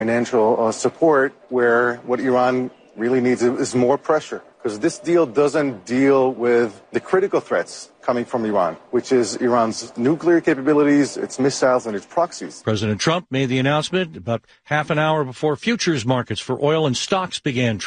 Financial support, where what Iran really needs is more pressure, because this deal doesn't deal with the critical threats coming from Iran, which is Iran's nuclear capabilities, its missiles, and its proxies. President Trump made the announcement about half an hour before futures markets for oil and stocks began